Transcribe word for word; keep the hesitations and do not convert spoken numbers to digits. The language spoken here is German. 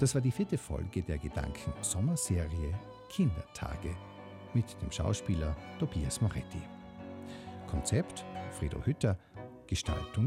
Das war die vierte Folge der Gedanken-Sommerserie Kindertage mit dem Schauspieler Tobias Moretti. Konzept Fredo Hütter, Gestaltung